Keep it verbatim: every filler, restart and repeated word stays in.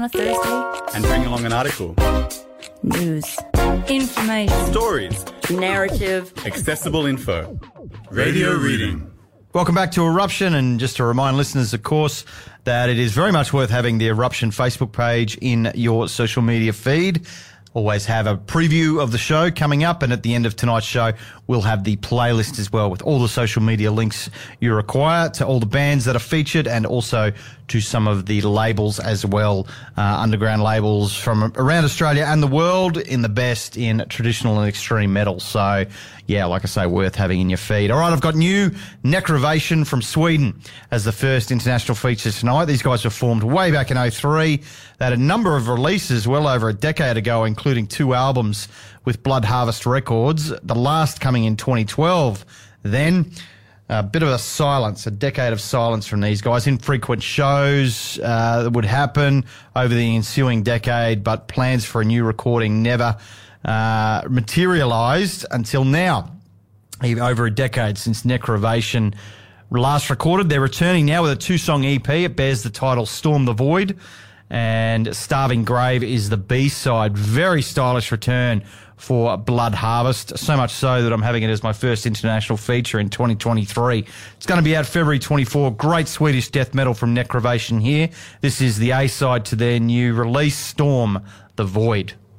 On a Thursday. And bring along an article. News. Information. Stories. Narrative. Accessible info. Radio reading. Welcome back to Eruption, and just to remind listeners, of course, that it is very much worth having the Eruption Facebook page in your social media feed. Always have a preview of the show coming up, and at the end of tonight's show, we'll have the playlist as well with all the social media links you require to all the bands that are featured and also to some of the labels as well, uh, underground labels from around Australia and the world in the best in traditional and extreme metal. So, yeah, like I say, worth having in your feed. All right, I've got new Necrovation from Sweden as the first international feature tonight. These guys were formed way back in oh three. They had a number of releases well over a decade ago, including two albums with Blood Harvest Records, the last coming in twenty twelve. Then a bit of a silence, a decade of silence from these guys. Infrequent shows uh, that would happen over the ensuing decade, but plans for a new recording never uh, materialised until now. Even over a decade since Necrovation last recorded. They're returning now with a two-song E P. It bears the title Storm the Void, and Starving Grave is the B-side. Very stylish return for Blood Harvest, so much so that I'm having it as my first international feature in twenty twenty-three. It's going to be out February twenty-fourth. Great Swedish death metal from Necrovation here. This is the A-side to their new release, Storm the Void.